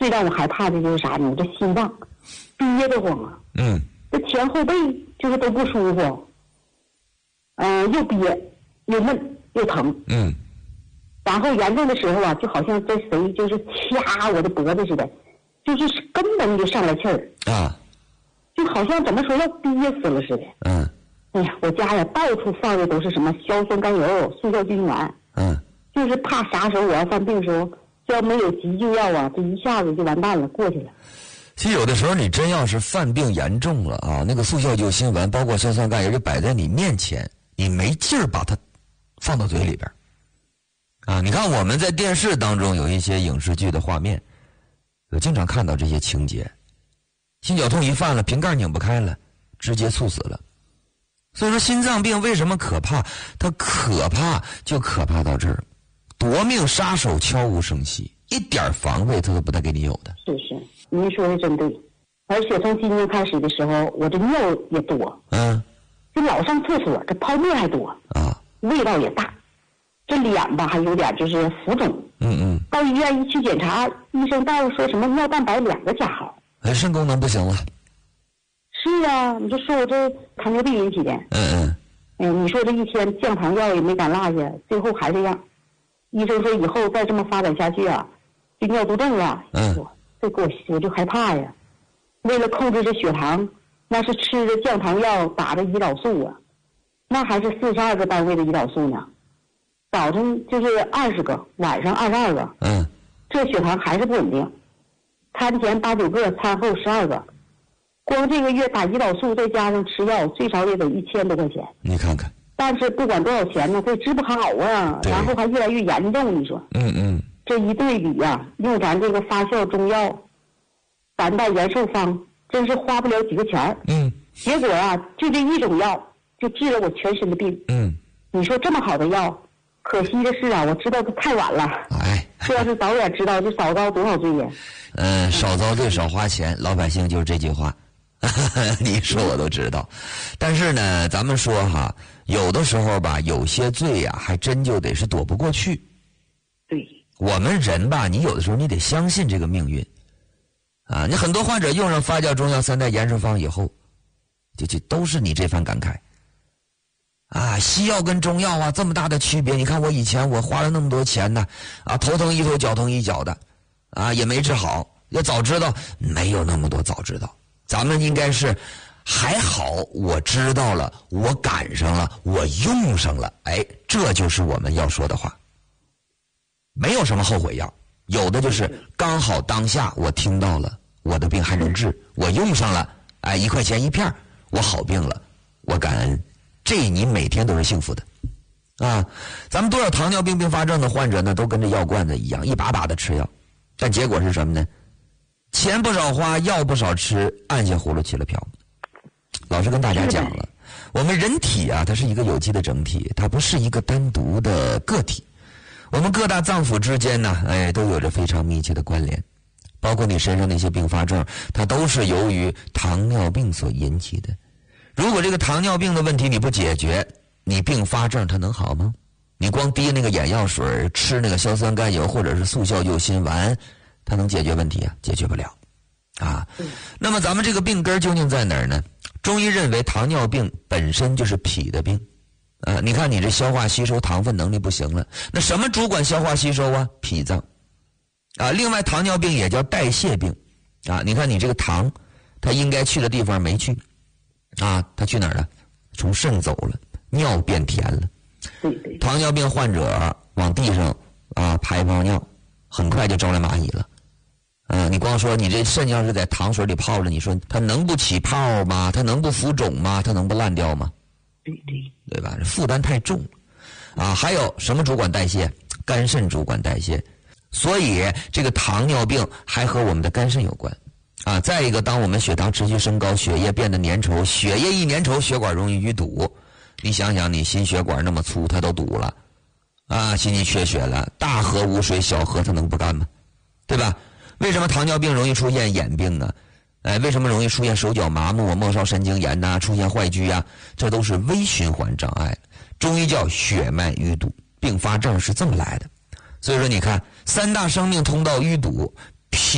最让我害怕的就是啥呢？这心脏憋得慌啊，这前后背就是都不舒服，又憋又闷又疼，然后严重的时候啊，就好像这谁就是掐我的脖子似的，就是根本就上来气儿啊，就好像怎么说要憋死了似的。哎呀，我家呀到处放的都是什么硝酸甘油、速效救心丸，就是怕啥时候我要犯病的时候，只要没有急救药啊，这一下子就完蛋了，过去了。 其实有的时候你真要是犯病严重了啊，那个速效救心丸包括硝酸甘油就摆在你面前，你没劲儿把它放到嘴里边啊。你看我们在电视当中有一些影视剧的画面，我经常看到这些情节，心绞痛一犯了，瓶盖拧不开了，直接猝死了。所以说心脏病为什么可怕？它可怕就可怕到这儿，夺命杀手悄无声息，一点防卫它都不带给你有的。 是，您说的真对。而且从今年开始的时候，我这尿也多，就老上厕所，这泡沫还多啊，味道也大，这脸吧还有点就是浮肿。到医院一去检查，医生大夫说什么尿蛋白2个加号， 肾功能不行了。 是啊，你就说我这糖尿病引起的。你说这一天降糖药也没敢落下，最后还这样。医生说以后再这么发展下去啊，就尿毒症了。这给我就害怕呀。为了控制这血糖，那是吃着降糖药，打着胰岛素啊，那还是42个单位的胰岛素呢。早晨就是20个，晚上22个。这血糖还是不稳定。餐前8、9个，餐后12个。光这个月打胰岛素再加上吃药，最少也得1000多块钱。 你看看。 但是不管多少钱呢，这治不好啊，然后还越来越严重。你说，这一对比啊，用咱这个发酵中药3代延寿方，真是花不了几个钱。结果啊，就这一种药就治了我全身的病。你说这么好的药，可惜的是啊，我知道的太晚了。这要是早点知道，就少遭多少罪呀。 少遭罪少花钱，老百姓就是这句话。你说我都知道。但是呢，咱们说哈，有的时候吧，有些罪呀，还真就得是躲不过去。 对， 我们人吧，你有的时候你得相信这个命运啊。你很多患者用上发酵中药3代延寿方以后，就都是你这番感慨啊。西药跟中药啊这么大的区别，你看我以前我花了那么多钱呢，啊，头疼一头脚疼一脚的啊，也没治好。要早知道，没有那么多早知道，咱们应该是还好我知道了，我赶上了，我用上了，这就是我们要说的话。没有什么后悔药，有的就是刚好当下我听到了，我的病还能治，我用上了，1块钱1片，我好病了，我感恩。这你每天都是幸福的啊。咱们多少糖尿病并发症的患者呢，都跟这药罐子一样，一把把的吃药，但结果是什么呢？钱不少花，药不少吃，按下葫芦起了瓢。老师跟大家讲了，我们人体啊，它是一个有机的整体，它不是一个单独的个体。我们各大脏腑之间呢，都有着非常密切的关联，包括你身上那些并发症，它都是由于糖尿病所引起的。如果这个糖尿病的问题你不解决，你并发症它能好吗？你光滴那个眼药水，吃那个硝酸甘油或者是速效救心丸，它能解决问题啊？解决不了啊。那么咱们这个病根究竟在哪儿呢？中医认为糖尿病本身就是脾的病。你看你这消化吸收糖分能力不行了，那什么主管消化吸收啊？脾脏啊。另外糖尿病也叫代谢病啊。你看你这个糖，它应该去的地方没去啊，它去哪儿了？从肾走了，尿变甜了。糖尿病患者往地上排一泡尿，很快就招来蚂蚁了。你光说你这肾要是在糖水里泡着，你说它能不起泡吗？它能不浮肿吗？它能不烂掉吗？对吧？负担太重啊。还有什么主管代谢？肝肾主管代谢。所以这个糖尿病还和我们的肝肾有关啊。再一个，当我们血糖持续升高，血液变得粘稠，血液一粘稠，血管容易淤堵。你想想，你心血管那么粗，它都堵了啊，心肌缺血了，大河无水，小河它能不干吗？对吧？为什么糖尿病容易出现眼病啊？为什么容易出现手脚麻木、末梢神经炎呐、出现坏疽啊？这都是微循环障碍。中医叫血脉淤堵，并发症是这么来的。所以说，你看3大生命通道淤堵。